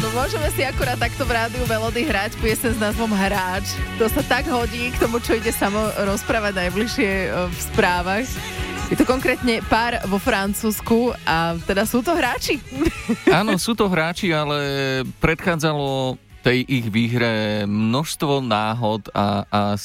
No môžeme si akurát takto v rádiu Melody hrať piesen s názvom Hráč. To sa tak hodí k tomu, čo ide Samo rozprávať najbližšie v správach. Je to konkrétne pár vo Francúzsku a teda sú to hráči. Áno, sú to hráči, ale predchádzalo tej ich výhre množstvo náhod a